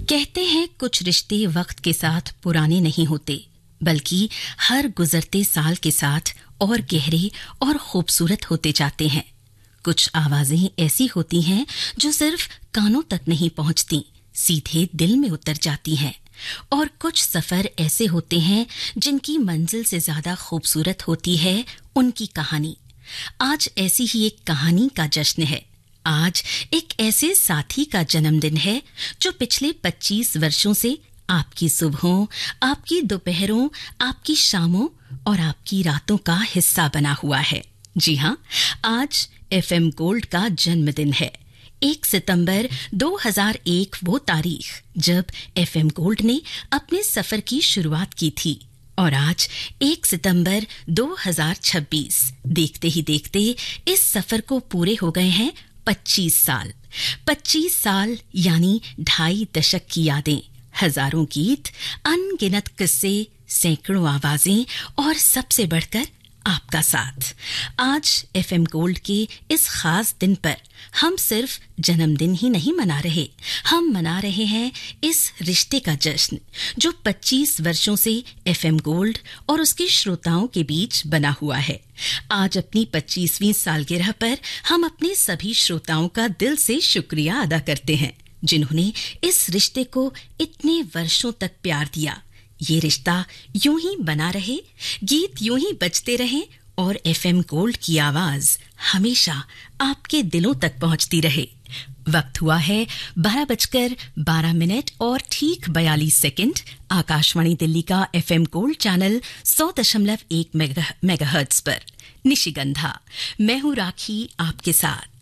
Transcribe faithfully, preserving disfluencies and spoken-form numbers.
कहते हैं कुछ रिश्ते वक्त के साथ पुराने नहीं होते, बल्कि हर गुजरते साल के साथ और गहरे और खूबसूरत होते जाते हैं। कुछ आवाजें ऐसी होती हैं जो सिर्फ कानों तक नहीं पहुंचती, सीधे दिल में उतर जाती हैं। और कुछ सफर ऐसे होते हैं जिनकी मंजिल से ज्यादा खूबसूरत होती है उनकी कहानी। आज ऐसी ही एक कहानी का जश्न है। आज एक ऐसे साथी का जन्मदिन है जो पिछले पच्चीस वर्षों से आपकी सुबहों, आपकी दोपहरों, आपकी शामों और आपकी रातों का हिस्सा बना हुआ है। जी हाँ, आज एफएम गोल्ड का जन्मदिन है। एक सितंबर दो हज़ार एक वो तारीख जब एफएम गोल्ड ने अपने सफर की शुरुआत की थी, और आज एक सितंबर दो हज़ार छब्बीस, देखते ही देखते इस सफर को पूरे हो गए हैं पच्चीस साल। पच्चीस साल यानी ढाई दशक की यादें, हजारों गीत, अनगिनत किस्से, सैकड़ों आवाजें और सबसे बढ़कर आपका साथ। आज एफएम गोल्ड के इस खास दिन पर हम सिर्फ जन्मदिन ही नहीं मना रहे, हम मना रहे हैं इस रिश्ते का जश्न जो पच्चीस वर्षों से एफएम गोल्ड और उसके श्रोताओं के बीच बना हुआ है। आज अपनी पच्चीसवीं सालगिरह पर हम अपने सभी श्रोताओं का दिल से शुक्रिया अदा करते हैं, जिन्होंने इस रिश्ते को इतने वर्षों तक प्यार दिया। ये रिश्ता यूं ही बना रहे, गीत यूं ही बजते रहें और एफएम गोल्ड की आवाज हमेशा आपके दिलों तक पहुंचती रहे। वक्त हुआ है बारह बजकर बारह मिनट और ठीक बयालीस सेकंड। आकाशवाणी दिल्ली का एफएम गोल्ड चैनल सौ दशमलव एक मेगाहर्ट्ज पर निशिगंधा। मैं हूं राखी आपके साथ।